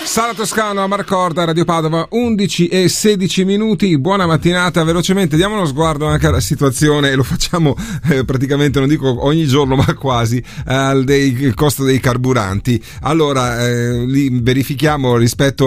Sala Toscano a Marcorda, Radio Padova, 11:16. Buona mattinata. Velocemente diamo uno sguardo anche alla situazione, e lo facciamo praticamente, non dico ogni giorno ma quasi, il costo dei carburanti. Allora, li verifichiamo rispetto